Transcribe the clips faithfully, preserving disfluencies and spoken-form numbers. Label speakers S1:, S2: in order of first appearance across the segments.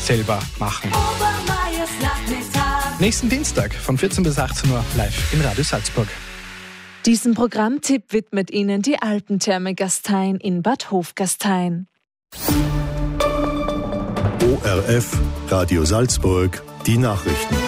S1: selber machen. Nächsten Dienstag von vierzehn bis achtzehn Uhr live in Radio Salzburg.
S2: Diesen Programmtipp widmet Ihnen die Alpentherme Gastein in Bad Hofgastein.
S3: O R F, Radio Salzburg, die Nachrichten.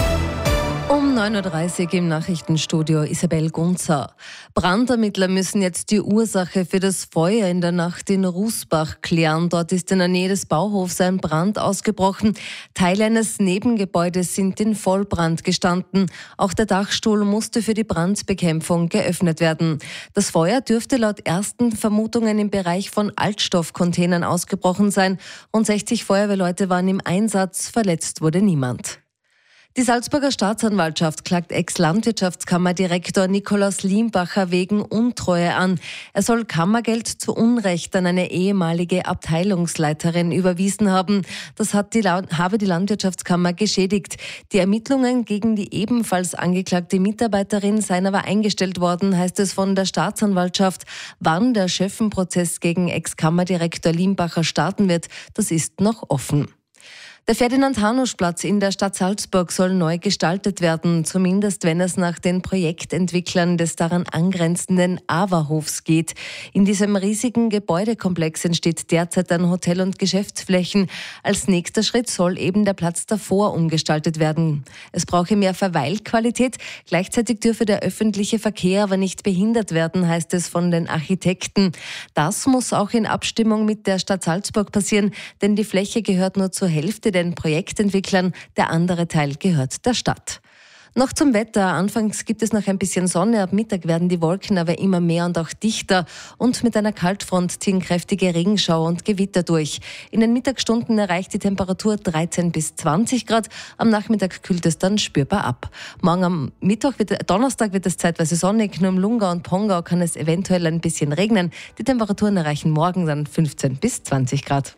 S4: Um neun Uhr dreißig im Nachrichtenstudio Isabel Gunzer. Brandermittler müssen jetzt die Ursache für das Feuer in der Nacht in Rußbach klären. Dort ist in der Nähe des Bauhofs ein Brand ausgebrochen. Teile eines Nebengebäudes sind in Vollbrand gestanden. Auch der Dachstuhl musste für die Brandbekämpfung geöffnet werden. Das Feuer dürfte laut ersten Vermutungen im Bereich von Altstoffcontainern ausgebrochen sein. Rund sechzig Feuerwehrleute waren im Einsatz, verletzt wurde niemand. Die Salzburger Staatsanwaltschaft klagt Ex-Landwirtschaftskammerdirektor Nikolaus Liembacher wegen Untreue an. Er soll Kammergeld zu Unrecht an eine ehemalige Abteilungsleiterin überwiesen haben. Das hat die, habe die Landwirtschaftskammer geschädigt. Die Ermittlungen gegen die ebenfalls angeklagte Mitarbeiterin seien aber eingestellt worden, heißt es von der Staatsanwaltschaft. Wann der Schöffenprozess gegen Ex-Kammerdirektor Liembacher starten wird, das ist noch offen. Der Ferdinand-Hanusch-Platz in der Stadt Salzburg soll neu gestaltet werden, zumindest wenn es nach den Projektentwicklern des daran angrenzenden Averhofs geht. In diesem riesigen Gebäudekomplex entsteht derzeit ein Hotel- und Geschäftsflächen. Als nächster Schritt soll eben der Platz davor umgestaltet werden. Es brauche mehr Verweilqualität, gleichzeitig dürfe der öffentliche Verkehr aber nicht behindert werden, heißt es von den Architekten. Das muss auch in Abstimmung mit der Stadt Salzburg passieren, denn die Fläche gehört nur zur Hälfte den Projektentwicklern, der andere Teil gehört der Stadt. Noch zum Wetter. Anfangs gibt es noch ein bisschen Sonne, ab Mittag werden die Wolken aber immer mehr und auch dichter und mit einer Kaltfront ziehen kräftige Regenschauer und Gewitter durch. In den Mittagsstunden erreicht die Temperatur dreizehn bis zwanzig Grad, am Nachmittag kühlt es dann spürbar ab. Morgen am Mittwoch, wird, Donnerstag wird es zeitweise sonnig, nur im Lungau und Pongau kann es eventuell ein bisschen regnen. Die Temperaturen erreichen morgen dann fünfzehn bis zwanzig Grad.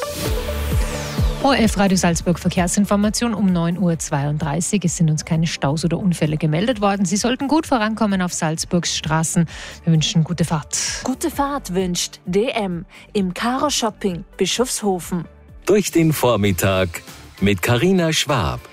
S5: O R F Radio Salzburg Verkehrsinformation um neun Uhr zweiunddreißig. Es sind uns keine Staus oder Unfälle gemeldet worden. Sie sollten gut vorankommen auf Salzburgs Straßen. Wir wünschen gute Fahrt.
S2: Gute Fahrt wünscht D M im Caro Shopping Bischofshofen.
S6: Durch den Vormittag mit Carina Schwab.